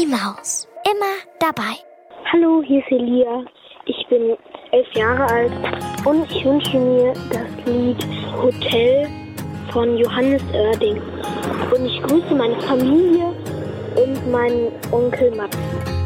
Maus. Immer dabei. Hallo, hier ist Elia. Ich bin 11 Jahre alt und ich wünsche mir das Lied Hotel von Johannes Oerding. Und ich grüße meine Familie und meinen Onkel Max.